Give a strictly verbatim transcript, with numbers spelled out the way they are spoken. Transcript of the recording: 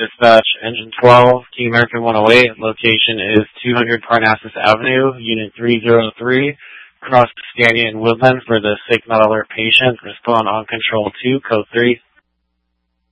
Dispatch, Engine twelve, Team American one oh eight. Location is two hundred Parnassus Avenue, Unit three oh three, Cross Cascadia and Woodland for the sick not alert patient. Respond on Control two, Code three.